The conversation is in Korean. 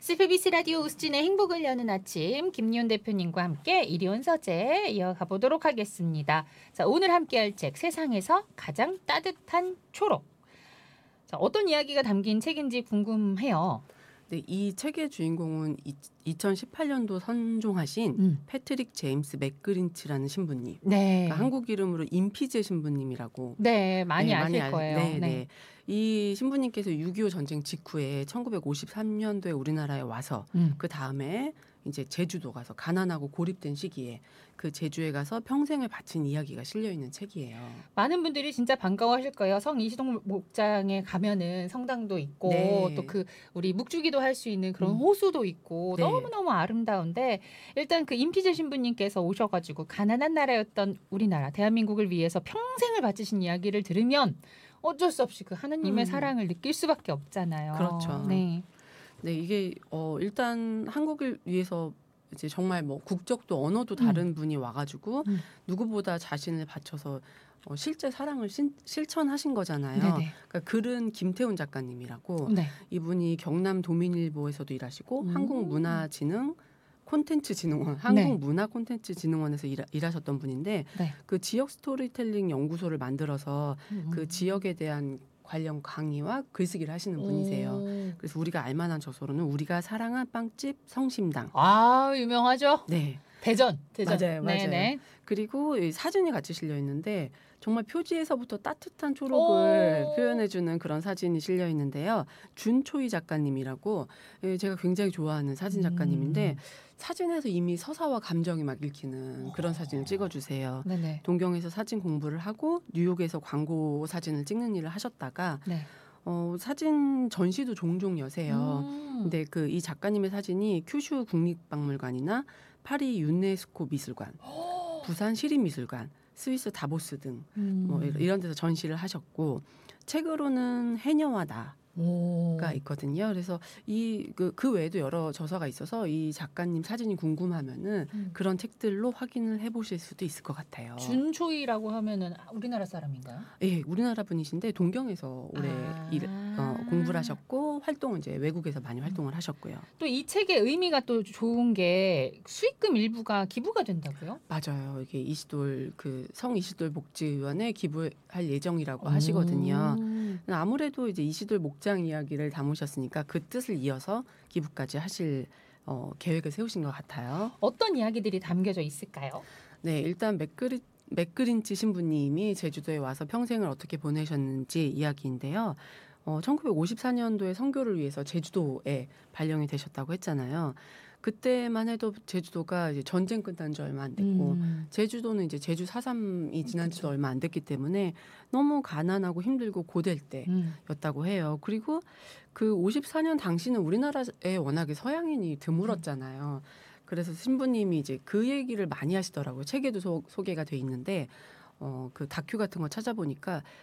CBBC 라디오 우스진의 행복을 여는 아침 김윤 대표님과 함께 이리온 서재 이어가 보도록 하겠습니다. 자, 오늘 함께할 책 세상에서 가장 따뜻한 초록. 자, 어떤 이야기가 담긴 책인지 궁금해요. 네, 이 책의 주인공은 2018년도 선종하신 패트릭 제임스 맥그린치라는 신부님. 네. 그러니까 한국 이름으로 임피제 신부님이라고. 네, 많이 아실 거예요. 네, 네. 네. 이 신부님께서 6.25 전쟁 직후에 1953년도에 우리나라에 와서 그 다음에 이제 제주도 가서 가난하고 고립된 시기에 그 제주에 가서 평생을 바친 이야기가 실려 있는 책이에요. 많은 분들이 진짜 반가워하실 거예요. 성 이시동 목장에 가면은 성당도 있고 네. 또 그 우리 묵주기도 할 수 있는 그런 호수도 있고 네. 너무너무 아름다운데 일단 그 임피제 신부님께서 오셔가지고 가난한 나라였던 우리나라 대한민국을 위해서 평생을 바치신 이야기를 들으면 어쩔 수 없이 그 하느님의 사랑을 느낄 수밖에 없잖아요. 그렇죠. 네. 네, 이게 일단 한국을 위해서 이제 정말 뭐 국적도 언어도 다른 분이 와가지고 누구보다 자신을 바쳐서 실제 사랑을 실천하신 거잖아요. 네네. 그러니까 글은 김태훈 작가님이라고 네. 이분이 경남 도민일보에서도 일하시고 한국문화진흥 콘텐츠진흥원, 네. 한국문화콘텐츠진흥원에서 일하셨던 분인데 네. 그 지역 스토리텔링 연구소를 만들어서 그 지역에 대한 관련 강의와 글쓰기를 하시는 분이세요. 그래서 우리가 알만한 저서로는 우리가 사랑한 빵집 성심당. 아, 유명하죠. 네. 대전. 맞아요. 네네. 그리고 이 사진이 같이 실려 있는데 정말 표지에서부터 따뜻한 초록을 표현해주는 그런 사진이 실려 있는데요. 준초희 작가님이라고 제가 굉장히 좋아하는 사진 작가님인데 사진에서 이미 서사와 감정이 막 읽히는 그런 사진을 찍어주세요. 네네. 동경에서 사진 공부를 하고 뉴욕에서 광고 사진을 찍는 일을 하셨다가 네. 사진 전시도 종종 여세요. 근데 이 작가님의 사진이 큐슈 국립박물관이나 파리 유네스코 미술관, 부산 시립미술관, 스위스 다보스 등 뭐 이런 데서 전시를 하셨고 책으로는 해녀와 나가 있거든요. 그래서 그 외에도 여러 저서가 있어서 이 작가님 사진이 궁금하면은 그런 책들로 확인을 해보실 수도 있을 것 같아요. 준초이라고 하면은 우리나라 사람인가요? 예, 우리나라 분이신데 동경에서 오래 공부를 하셨고 활동은 이제 외국에서 많이 활동을 하셨고요. 또 이 책의 의미가 또 좋은 게 수익금 일부가 기부가 된다고요? 맞아요. 이게 이시돌 성 이시돌 목지위원회 기부할 예정이라고 하시거든요. 아무래도 이제 이시돌 목장 이야기를 담으셨으니까 그 뜻을 이어서 기부까지 하실 계획을 세우신 것 같아요. 어떤 이야기들이 담겨져 있을까요? 네, 일단 맥그린치 신부님이 제주도에 와서 평생을 어떻게 보내셨는지 이야기인데요. 1954년도에 선교를 위해서 제주도에 발령이 되셨다고 했잖아요. 그때만 해도 제주도가 이제 전쟁 끝난 지 얼마 안 됐고 제주도는 이제 제주 4.3이 지난 지도 얼마 안 됐기 때문에 너무 가난하고 힘들고 고될 때였다고 해요. 그리고 그 54년 당시는 우리나라에 워낙에 서양인이 드물었잖아요. 그래서 신부님이 이제 그 얘기를 많이 하시더라고요. 책에도 소개가 돼 있는데 그 다큐 같은 거 찾아보니까